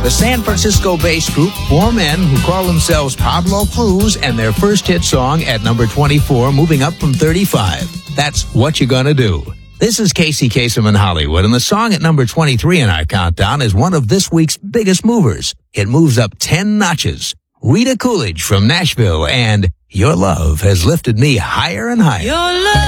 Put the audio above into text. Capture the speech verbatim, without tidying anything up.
The San Francisco-based group Four Men, who call themselves Pablo Cruz, and their first hit song at number twenty-four, moving up from thirty-five. That's What You Gonna Do. This is Casey Kasem in Hollywood, and the song at number twenty-three in our countdown is one of this week's biggest movers. It moves up ten notches. Rita Coolidge from Nashville and Your Love Has Lifted Me Higher and Higher. Your love